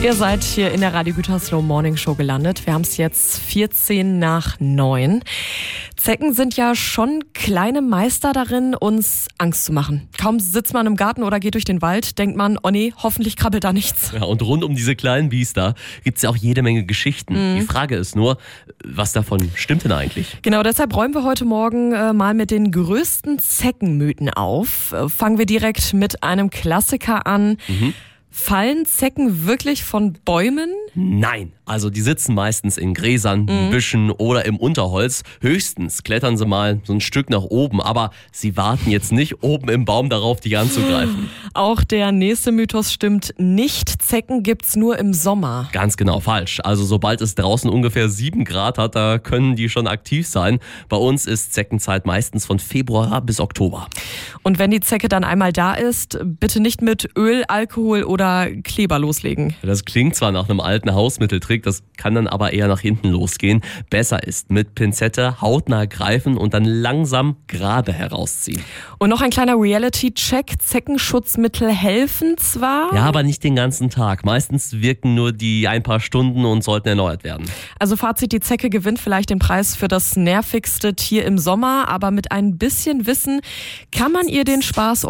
Ihr seid hier in der Radio Gütersloh Morning Show gelandet. Wir haben es jetzt 8:14. Zecken sind ja schon kleine Meister darin, uns Angst zu machen. Kaum sitzt man im Garten oder geht durch den Wald, denkt man, oh nee, hoffentlich krabbelt da nichts. Ja, und rund um diese kleinen Biester gibt es ja auch jede Menge Geschichten. Die Frage ist nur, was davon stimmt denn eigentlich? Genau, deshalb räumen wir heute Morgen mal mit den größten Zeckenmythen auf. Fangen wir direkt mit einem Klassiker an. Fallen Zecken wirklich von Bäumen? Nein, also die sitzen meistens in Gräsern, Büschen oder im Unterholz. Höchstens klettern sie mal so ein Stück nach oben, aber sie warten jetzt nicht oben im Baum darauf, dich anzugreifen. Auch der nächste Mythos stimmt nicht. Zecken gibt's nur im Sommer. Ganz genau falsch. Also sobald es draußen ungefähr 7 Grad hat, da können die schon aktiv sein. Bei uns ist Zeckenzeit meistens von Februar bis Oktober. Und wenn die Zecke dann einmal da ist, bitte nicht mit Öl, Alkohol oder Kleber loslegen. Das klingt zwar nach einem alten Hausmitteltrick, das kann dann aber eher nach hinten losgehen. Besser ist mit Pinzette hautnah greifen und dann langsam gerade herausziehen. Und noch ein kleiner Reality-Check. Zeckenschutzmittel helfen zwar. Ja, aber nicht den ganzen Tag. Meistens wirken nur die ein paar Stunden und sollten erneuert werden. Also Fazit, die Zecke gewinnt vielleicht den Preis für das nervigste Tier im Sommer, aber mit ein bisschen Wissen kann man ihr den Spaß